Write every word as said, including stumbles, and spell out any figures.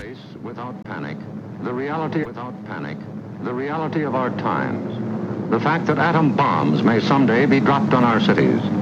face without panic, the reality without panic, the reality of our times. The fact that atom bombs may someday be dropped on our cities.